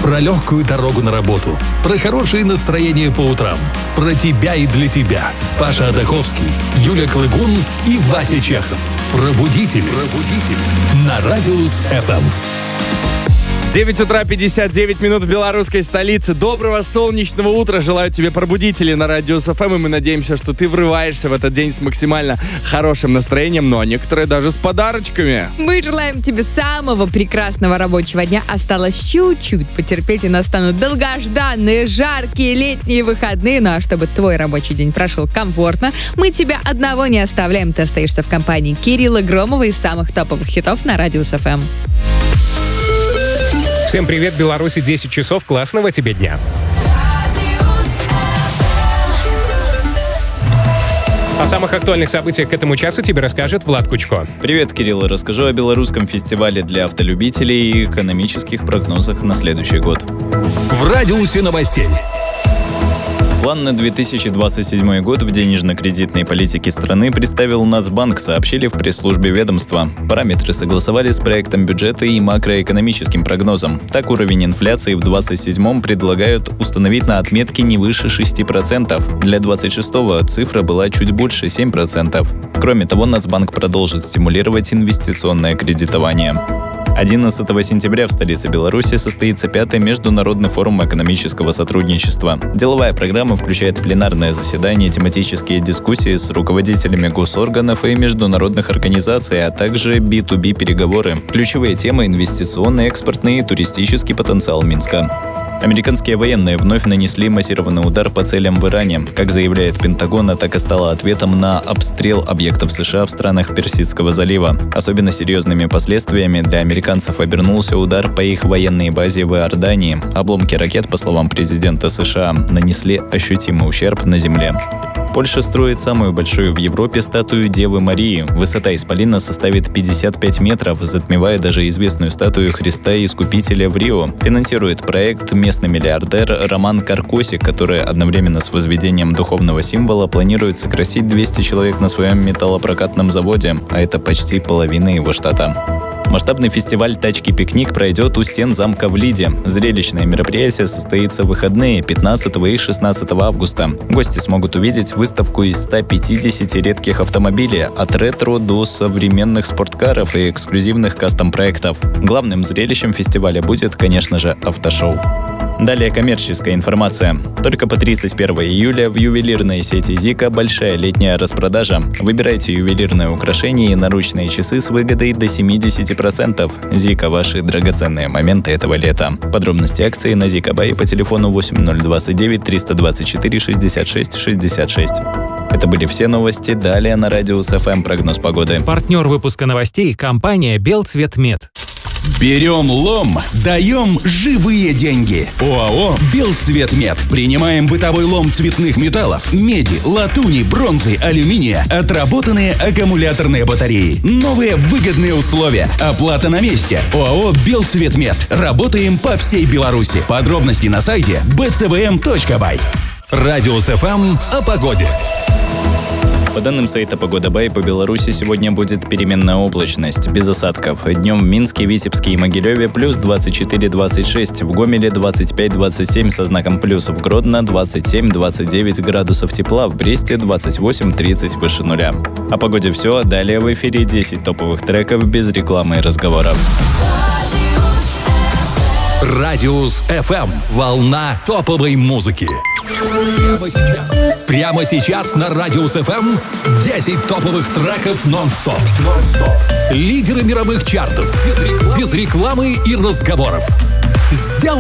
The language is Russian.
Про легкую дорогу на работу, про хорошее настроение по утрам, про тебя и для тебя. Паша Адаховский, Юля Клыгун и Вася Чехов. Пробудители. На Радиус ФМ. 9 утра 59 минут в белорусской столице. Доброго солнечного утра желаю тебе пробудители на Радиус ФМ. И мы надеемся, что ты врываешься в этот день с максимально хорошим настроением, ну а некоторые даже с подарочками. Мы желаем тебе самого прекрасного рабочего дня. Осталось чуть-чуть потерпеть, и настанут долгожданные, жаркие летние выходные. Ну а чтобы твой рабочий день прошел комфортно, мы тебя одного не оставляем. Ты остаешься в компании Кирилла Громова из самых топовых хитов на Радиус ФМ. Всем привет, Беларуси, 10 часов, классного тебе дня. О самых актуальных событиях к этому часу тебе расскажет Влад Кучко. Привет, Кирилл. Расскажу о белорусском фестивале для автолюбителей и экономических прогнозах на следующий год. В радиусе новостей. План на 2027 год в денежно-кредитной политике страны представил Нацбанк, сообщили в пресс-службе ведомства. Параметры согласовали с проектом бюджета и макроэкономическим прогнозом. Так, уровень инфляции в 27-м предлагают установить на отметке не выше 6%. Для 26-го цифра была чуть больше 7%. Кроме того, Нацбанк продолжит стимулировать инвестиционное кредитование. 11 сентября в столице Беларуси состоится 5-й Международный форум экономического сотрудничества. Деловая программа включает пленарное заседание, тематические дискуссии с руководителями госорганов и международных организаций, а также B2B переговоры. Ключевые темы – инвестиционный, экспортный и туристический потенциал Минска. Американские военные вновь нанесли массированный удар по целям в Иране. Как заявляет Пентагон, атака стала ответом на обстрел объектов США в странах Персидского залива. Особенно серьезными последствиями для американцев обернулся удар по их военной базе в Иордании. Обломки ракет, по словам президента США, нанесли ощутимый ущерб на земле. Польша строит самую большую в Европе статую Девы Марии. Высота исполина составит 55 метров, затмевая даже известную статую Христа Искупителя в Рио. Финансирует проект местный миллиардер Роман Каркосик, который одновременно с возведением духовного символа планирует сократить 200 человек на своем металлопрокатном заводе, а это почти половина его штата. Масштабный фестиваль «Тачки-пикник» пройдет у стен замка в Лиде. Зрелищное мероприятие состоится в выходные 15 и 16 августа. Гости смогут увидеть выставку из 150 редких автомобилей, от ретро до современных спорткаров и эксклюзивных кастом-проектов. Главным зрелищем фестиваля будет, конечно же, автошоу. Далее коммерческая информация. Только по 31 июля в ювелирной сети «Зика» большая летняя распродажа. Выбирайте ювелирные украшения и наручные часы с выгодой до 70%. «Зика» – ваши драгоценные моменты этого лета. Подробности акции на «Зика Бай» по телефону 8029 324 66 66. Это были все новости. Далее на Радиус ФМ прогноз погоды. Партнер выпуска новостей – компания «Белцветмет». Берем лом, даем живые деньги. ОАО «Белцветмет». Принимаем бытовой лом цветных металлов, меди, латуни, бронзы, алюминия, отработанные аккумуляторные батареи. Новые выгодные условия. Оплата на месте. ОАО «Белцветмет». Работаем по всей Беларуси. Подробности на сайте bcvm.by. Радиус ФМ о погоде. По данным сайта «Погода Бай», по Беларуси сегодня будет переменная облачность, без осадков. Днем в Минске, Витебске и Могилеве плюс 24-26, в Гомеле 25-27 со знаком плюс, в Гродно 27-29 градусов тепла, в Бресте 28-30 выше нуля. О погоде все, далее в эфире 10 топовых треков без рекламы и разговоров. Радиус ФМ. Волна топовой музыки. Прямо сейчас на Радиус ФМ 10 топовых треков нон-стоп. Лидеры мировых чартов. Без рекламы и разговоров. Сделай